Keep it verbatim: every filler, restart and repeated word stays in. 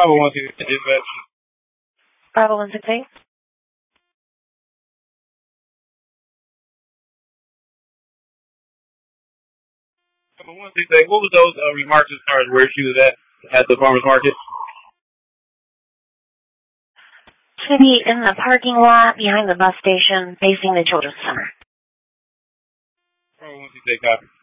Bravo one six eight, dispatch. Bravo one six eight. Bravo one six eight, what was those uh, remarks as far as where she was at, at the farmer's market? Should be in the parking lot behind the bus station facing the children's center. Bravo one six eight, copy.